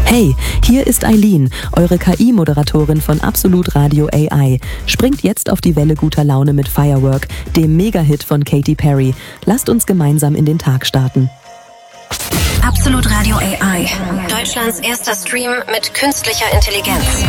Hey, hier ist Eileen, eure KI-Moderatorin von Absolut Radio AI. Springt jetzt auf die Welle guter Laune mit Firework, dem Mega-Hit von Katy Perry. Lasst uns gemeinsam in den Tag starten. Absolut Radio AI. Deutschlands erster Stream mit künstlicher Intelligenz.